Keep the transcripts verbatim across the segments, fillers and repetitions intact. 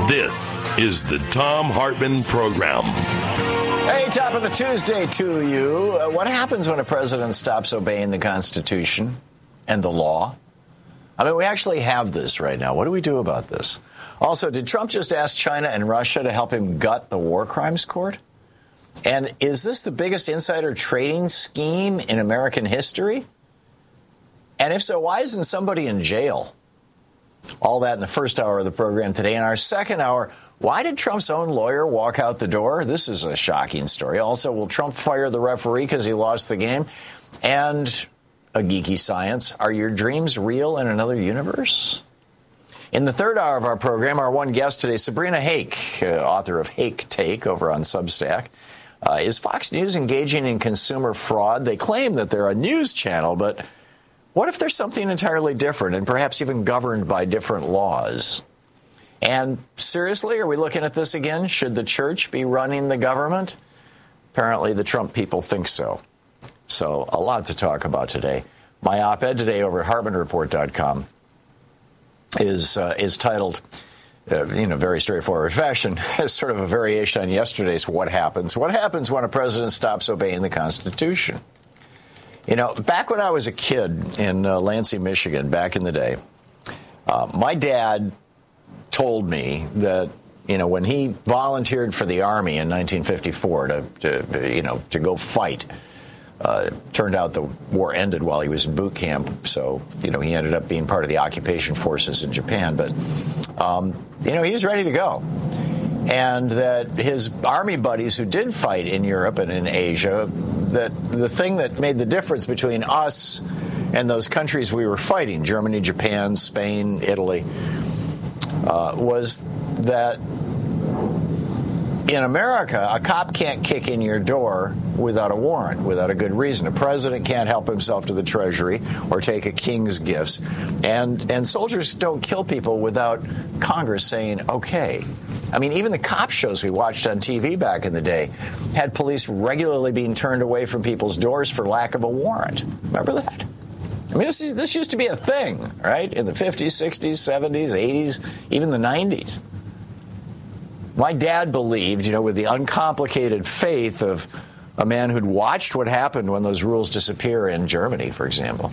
This is the Thom Hartmann Program. Hey, top of the Tuesday to you. Uh, what happens when a president stops obeying the Constitution and the law? I mean, we actually have this right now. What do we do about this? Also, did Trump just ask China and Russia to help him gut the war crimes court? And is this the biggest insider trading scheme in American history? And if so, why isn't somebody in jail? All that in the first hour of the program today. In our second hour, why did Trump's own lawyer walk out the door? This is a shocking story. Also, will Trump fire the referee because he lost the game? And a geeky science. Are your dreams real in another universe? In the third hour of our program, our one guest today, Sabrina Hake, uh, author of Hake Take over on Substack. Uh, is Fox News engaging in consumer fraud? They claim that they're a news channel, but what if there's something entirely different and perhaps even governed by different laws? And seriously, are we looking at this again? Should the church be running the government? Apparently, the Trump people think so. So a lot to talk about today. My op-ed today over at Hartmann Report dot com is uh, is titled, uh, in a very straightforward fashion, as sort of a variation on yesterday's What Happens? What happens when a president stops obeying the Constitution? You know, back when I was a kid in uh, Lansing, Michigan, back in the day, uh, my dad told me that, you know, when he volunteered for the Army in nineteen fifty-four to, to you know, to go fight, uh, turned out the war ended while he was in boot camp. So, you know, he ended up being part of the occupation forces in Japan. But, um, you know, he was ready to go. And that his Army buddies who did fight in Europe and in Asia, that the thing that made the difference between us and those countries we were fighting, Germany, Japan, Spain, Italy, uh, was that in America, a cop can't kick in your door without a warrant, without a good reason. A president can't help himself to the Treasury or take a king's gifts. And, and soldiers don't kill people without Congress saying, okay. I mean, even the cop shows we watched on T V back in the day had police regularly being turned away from people's doors for lack of a warrant. Remember that? I mean, this, is, this used to be a thing, right? In the fifties, sixties, seventies, eighties, even the nineties. My dad believed, you know, with the uncomplicated faith of a man who'd watched what happened when those rules disappear in Germany, for example,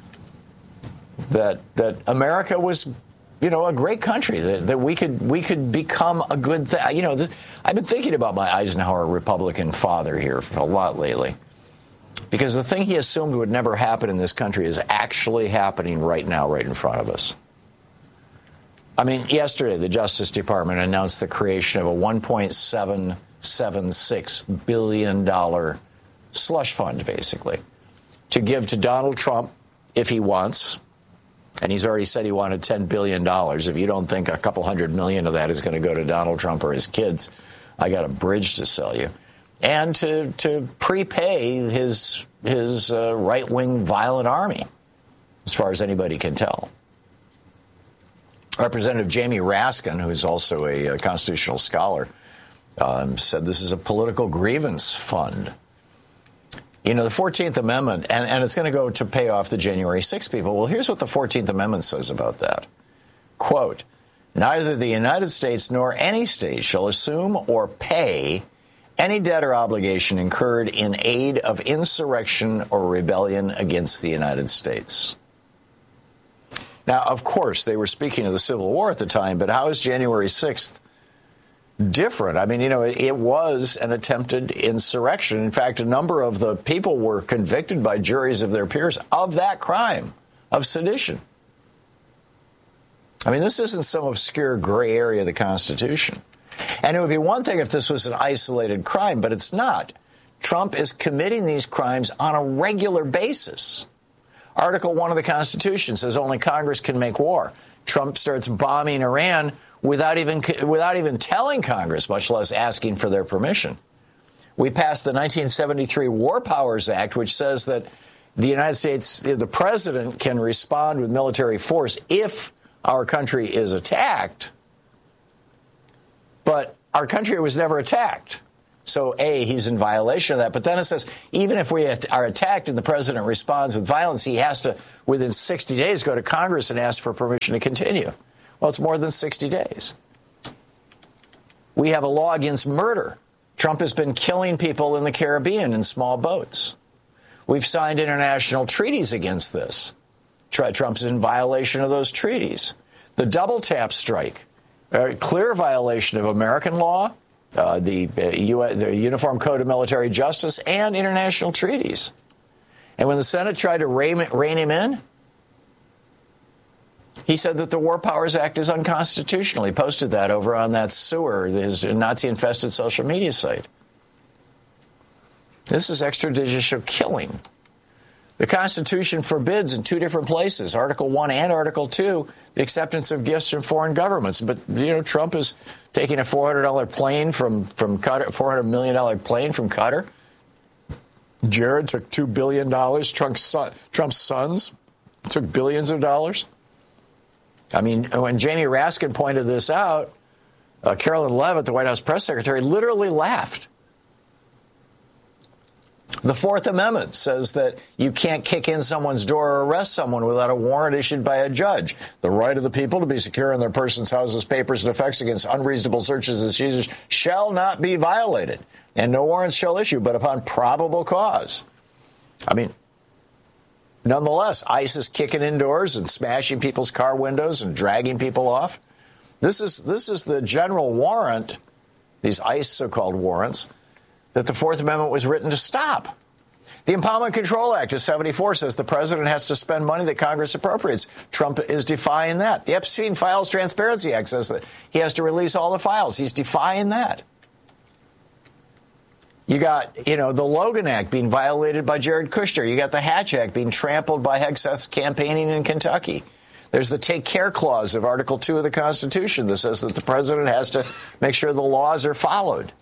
that that America was, you know, a great country, that, that we could we could become a good thing. You know, th- I've been thinking about my Eisenhower Republican father here for a lot lately, because the thing he assumed would never happen in this country is actually happening right now, right in front of us. I mean, yesterday, the Justice Department announced the creation of a one point seven seven six billion dollars slush fund, basically, to give to Donald Trump if he wants. And he's already said he wanted ten billion dollars. If you don't think a couple hundred million of that is going to go to Donald Trump or his kids, I got a bridge to sell you. And to, to prepay his, his uh, right-wing violent army, as far as anybody can tell. Representative Jamie Raskin, who is also a, a constitutional scholar, um, said this is a political grievance fund. You know, the fourteenth Amendment, and, and it's going to go to pay off the January sixth people. Well, here's what the fourteenth Amendment says about that. Quote, neither the United States nor any state shall assume or pay any debt or obligation incurred in aid of insurrection or rebellion against the United States. Now, of course, they were speaking of the Civil War at the time, but how is January sixth different? I mean, you know, it was an attempted insurrection. In fact, a number of the people were convicted by juries of their peers of that crime, of sedition. I mean, this isn't some obscure gray area of the Constitution. And it would be one thing if this was an isolated crime, but it's not. Trump is committing these crimes on a regular basis. Article one of the Constitution says only Congress can make war. Trump starts bombing Iran without even without even telling Congress, much less asking for their permission. We passed the nineteen seventy-three War Powers Act, which says that the United States, the president, can respond with military force if our country is attacked. But our country was never attacked. So, A, he's in violation of that. But then it says even if we are attacked and the president responds with violence, he has to, within sixty days, go to Congress and ask for permission to continue. Well, it's more than sixty days. We have a law against murder. Trump has been killing people in the Caribbean in small boats. We've signed international treaties against this. Trump's in violation of those treaties. The double tap strike, a clear violation of American law, uh, the, uh, U S, the Uniform Code of Military Justice, and international treaties. And when the Senate tried to rein, rein him in, he said that the War Powers Act is unconstitutional. He posted that over on that sewer, his Nazi-infested social media site. This is extrajudicial killing. The Constitution forbids in two different places, Article one and Article two, the acceptance of gifts from foreign governments. But, you know, Trump is taking a four hundred dollar plane from, from Qatar, four hundred million dollar plane from Qatar. Jared took two billion dollars. Trump's, son, Trump's sons took billions of dollars. I mean, when Jamie Raskin pointed this out, uh, Carolyn Leavitt, the White House press secretary, literally laughed. The Fourth Amendment says that you can't kick in someone's door or arrest someone without a warrant issued by a judge. The right of the people to be secure in their persons, houses, papers, and effects against unreasonable searches and seizures shall not be violated, and no warrants shall issue but upon probable cause. I mean, nonetheless, ICE is kicking in doors and smashing people's car windows and dragging people off. This is this is the general warrant, these ICE so-called warrants, that the Fourth Amendment was written to stop. The Impoundment Control Act of seventy-four says the president has to spend money that Congress appropriates. Trump is defying that. The Epstein Files Transparency Act says that he has to release all the files. He's defying that. You got, you know, the Logan Act being violated by Jared Kushner. You got the Hatch Act being trampled by Hegseth's campaigning in Kentucky. There's the Take Care Clause of Article two of the Constitution that says that the president has to make sure the laws are followed.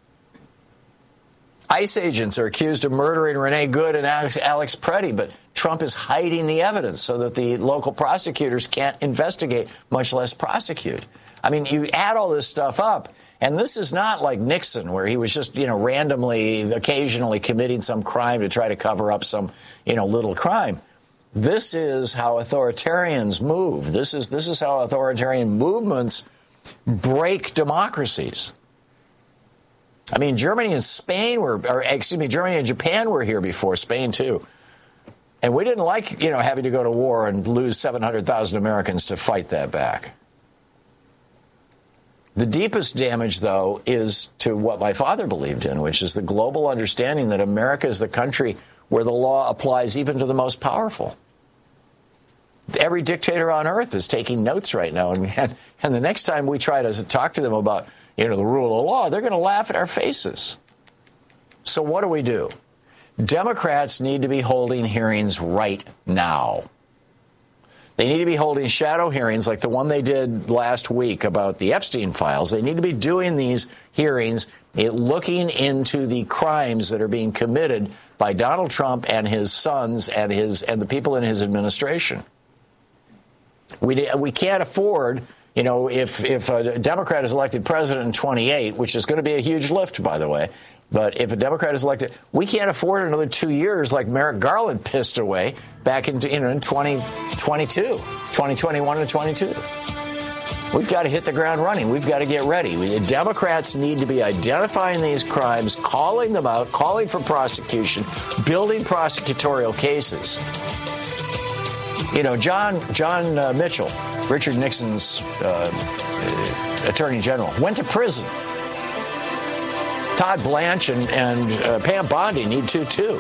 ICE agents are accused of murdering Renee Good and Alex, Alex Preddy, but Trump is hiding the evidence so that the local prosecutors can't investigate, much less prosecute. I mean, you add all this stuff up, and this is not like Nixon, where he was just, you know, randomly, occasionally committing some crime to try to cover up some, you know, little crime. This is how authoritarians move. This is this is how authoritarian movements break democracies. I mean, Germany and Spain were, or excuse me, Germany and Japan were here before, Spain too. And we didn't like, you know, having to go to war and lose seven hundred thousand Americans to fight that back. The deepest damage, though, is to what my father believed in, which is the global understanding that America is the country where the law applies even to the most powerful. Every dictator on earth is taking notes right now. And, and the next time we try to talk to them about, you know, the rule of law, they're going to laugh at our faces. So what do we do? Democrats need to be holding hearings right now. They need to be holding shadow hearings like the one they did last week about the Epstein files. They need to be doing these hearings, looking into the crimes that are being committed by Donald Trump and his sons and his and the people in his administration. We we can't afford, you know, if if a Democrat is elected president in twenty-eight, which is going to be a huge lift, by the way. But if a Democrat is elected, we can't afford another two years like Merrick Garland pissed away back in, you know, in twenty twenty-two, twenty twenty-one and twenty-two. We've got to hit the ground running. We've got to get ready. We, Democrats need to be identifying these crimes, calling them out, calling for prosecution, building prosecutorial cases. You know, John John uh, Mitchell, Richard Nixon's uh, attorney general, went to prison. Todd Blanche and, and uh, Pam Bondi need to, too.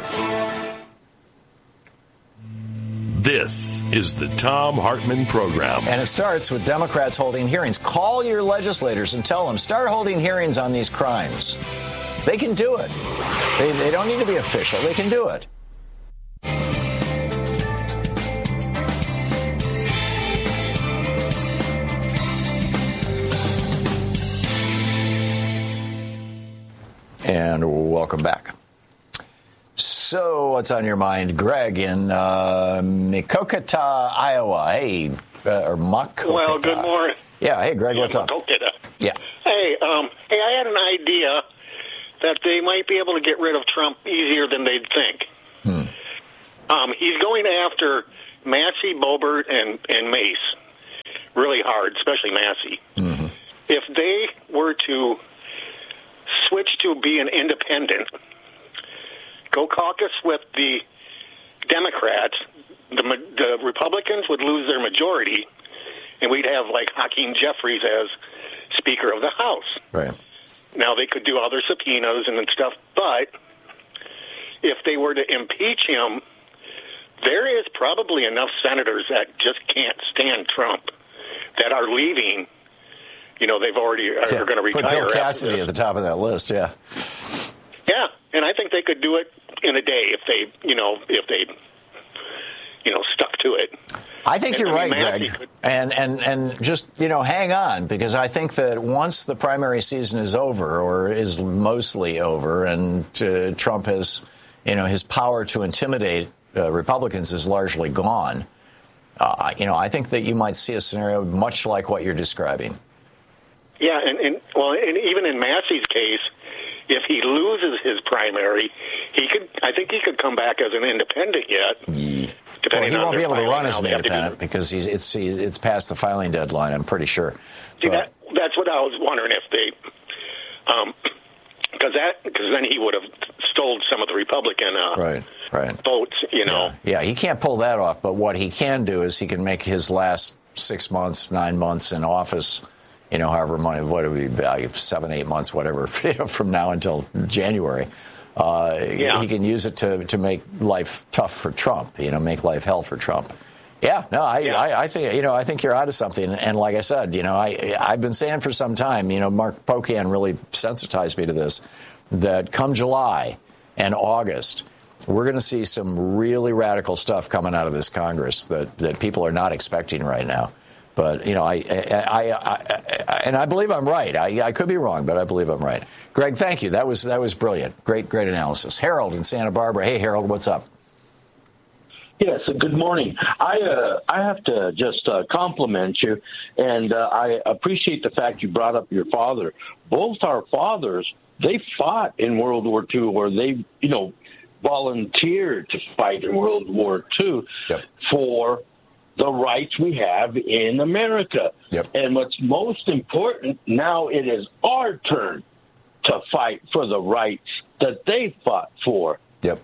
This is the Thom Hartmann Program. And it starts with Democrats holding hearings. Call your legislators and tell them, start holding hearings on these crimes. They can do it. They, they don't need to be official. They can do it. And welcome back. So, what's on your mind, Greg, in uh, Maquoketa, Iowa? Hey, uh, or Maquoketa. Well, good morning. Yeah, hey, Greg, yeah, what's up? Maquoketa. Yeah. Hey, um, hey, I had an idea that they might be able to get rid of Trump easier than they'd think. Hmm. Um, he's going after Massey, Boebert, and, and Mace really hard, especially Massey. Mm-hmm. If they were to switch to be an independent, go caucus with the Democrats, the, the Republicans would lose their majority, and we'd have, like, Hakeem Jeffries as Speaker of the House. Right. Now, they could do other subpoenas and stuff, but if they were to impeach him, there is probably enough senators that just can't stand Trump that are leaving. You know, they've already are yeah, going to retire. Put Bill Cassidy at the top of that list, yeah. Yeah, and I think they could do it in a day if they, you know, if they, you know, stuck to it. I think and, you're I mean, right, Greg. could, and, and, and just, you know, hang on, because I think that once the primary season is over, or is mostly over, and uh, Trump has, you know, his power to intimidate uh, Republicans is largely gone, uh, you know, I think that you might see a scenario much like what you're describing. Yeah, and, and well, and even in Massey's case, if he loses his primary, he could. I think he could come back as an independent yet. Yeah. Well, he won't be able to run as an independent because he's it's he's, it's past the filing deadline. I'm pretty sure. See, but, that, that's what I was wondering if they, um, because that because then he would have stole some of the Republican uh, right, right. votes. You know. Yeah. yeah, he can't pull that off. But what he can do is he can make his last six months, nine months in office. You know, however money, what would be value, seven, eight months, whatever, from now until January. Uh, yeah. He can use it to, to make life tough for Trump, you know, make life hell for Trump. Yeah, no, I, yeah. I, I think, you know, I think you're onto something. And like I said, you know, I, I've been saying for some time, you know, Mark Pocan really sensitized me to this, that come July and August, we're going to see some really radical stuff coming out of this Congress that, that people are not expecting right now. But, you know, I, I, I, I, and I believe I'm right. I, I could be wrong, but I believe I'm right. Greg, thank you. That was that was brilliant. Great, great analysis. Harold in Santa Barbara. Hey, Harold, what's up? Yes, good morning. I uh, I have to just uh, compliment you, and uh, I appreciate the fact you brought up your father. Both our fathers, they fought in World War Two, or they, you know, volunteered to fight in World War Two yep. for the rights we have in America. Yep. And what's most important, now it is our turn to fight for the rights that they fought for. Yep.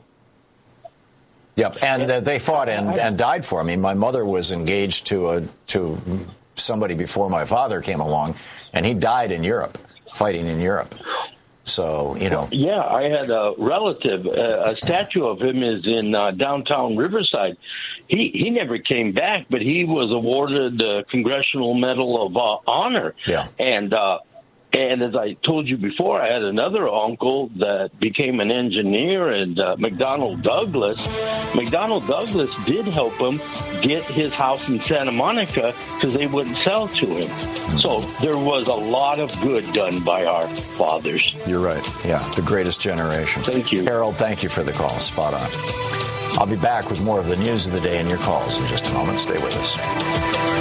Yep. And uh, they fought and, and died for. I mean, my mother was engaged to a to somebody before my father came along, and he died in Europe, fighting in Europe. So, you know. Yeah, I had a relative, uh, a statue of him is in uh, downtown Riverside. He he never came back, but he was awarded the Congressional Medal of uh, Honor. Yeah. And, uh, and as I told you before, I had another uncle that became an engineer, and uh, McDonnell Douglas. McDonnell Douglas did help him get his house in Santa Monica because they wouldn't sell to him. So there was a lot of good done by our fathers. You're right. Yeah, the greatest generation. Thank you. Harold, thank you for the call. Spot on. I'll be back with more of the news of the day and your calls in just a moment. Stay with us.